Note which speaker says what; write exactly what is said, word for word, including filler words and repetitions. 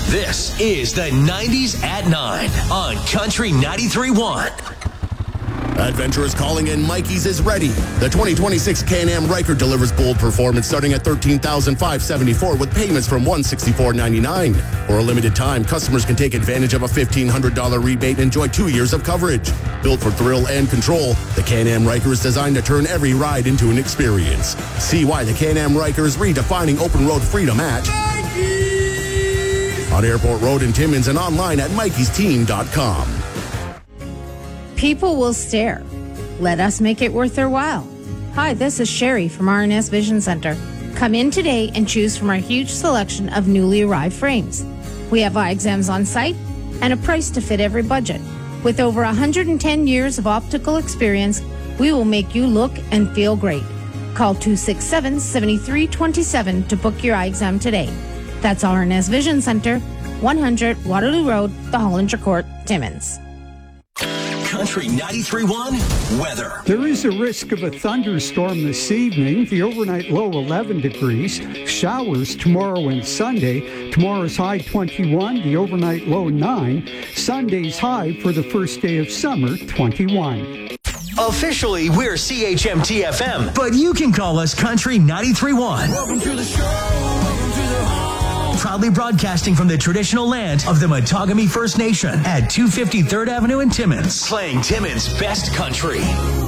Speaker 1: This is the nineties at nine on Country ninety-three point one.
Speaker 2: Adventure is calling and Mikey's is ready. The twenty twenty-six Can-Am Ryker delivers bold performance starting at thirteen thousand five hundred seventy-four dollars with payments from one hundred sixty-four dollars and ninety-nine cents. For a limited time, customers can take advantage of a fifteen hundred dollars rebate and enjoy two years of coverage. Built for thrill and control, the Can-Am Ryker is designed to turn every ride into an experience. See why the Can-Am Ryker is redefining open road freedom at Mikey's! On Airport Road in Timmins and online at Mikey's Team dot com.
Speaker 3: People will stare. Let us make it worth their while. Hi, this is Sherry from R and S Vision Center. Come in today and choose from our huge selection of newly arrived frames. We have eye exams on site and a price to fit every budget. With over one hundred ten years of optical experience, we will make you look and feel great. Call two six seven, seven three two seven to book your eye exam today. That's R and S Vision Center, one hundred Waterloo Road, the Hollinger Court, Timmins.
Speaker 1: Country ninety-three point one weather.
Speaker 4: There is a risk of a thunderstorm this evening. The overnight low eleven degrees. Showers tomorrow and Sunday. Tomorrow's high twenty-one, the overnight low nine. Sunday's high for the first day of summer, twenty-one.
Speaker 1: Officially, we're C H M T F M, but you can call us Country ninety-three point one.
Speaker 5: Welcome to the show. Welcome to the home.
Speaker 1: Proudly broadcasting from the traditional land of the Matagami First Nation at two fifty third Avenue in Timmins. Playing Timmins' best country.